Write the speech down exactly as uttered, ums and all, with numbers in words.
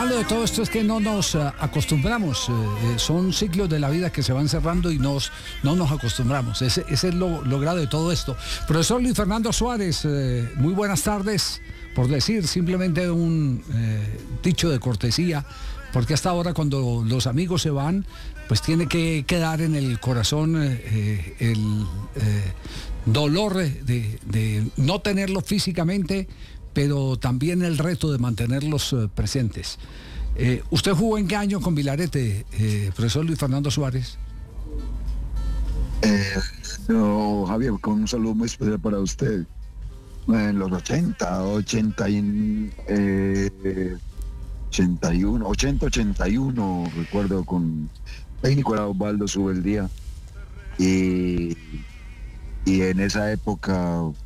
malo de todo esto es que no nos uh, acostumbramos. Eh, son ciclos de la vida que se van cerrando y nos, no nos acostumbramos. Ese, ese es lo, lo grave de todo esto. Profesor Luis Fernando Suárez, eh, muy buenas tardes. Por decir simplemente un eh, dicho de cortesía, porque hasta ahora cuando los amigos se van, pues tiene que quedar en el corazón eh, el eh, dolor de, de no tenerlos físicamente, pero también el reto de mantenerlos eh, presentes. Eh, ¿Usted jugó en qué año con Vilarete, eh, profesor Luis Fernando Suárez? Eh, no, Javier, con un saludo muy especial para usted. En los ochenta, ochenta y, eh, ochenta y uno, ochenta, ochenta y uno, recuerdo, con técnico era Osvaldo Subeldía. Y, y en esa época